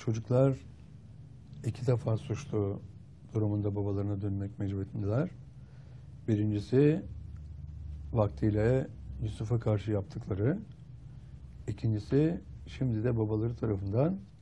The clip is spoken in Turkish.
çocuklar iki defa suçlu durumunda babalarına dönmek mecburiyetindeler. Birincisi vaktiyle Yusuf'a karşı yaptıkları. İkincisi şimdi de babaları tarafından